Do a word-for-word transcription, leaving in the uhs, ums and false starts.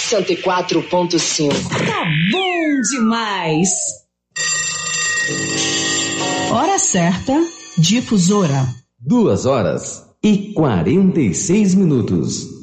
cento e quatro ponto cinco. Tá bom demais. Hora certa, difusora. Duas horas e quarenta e seis minutos.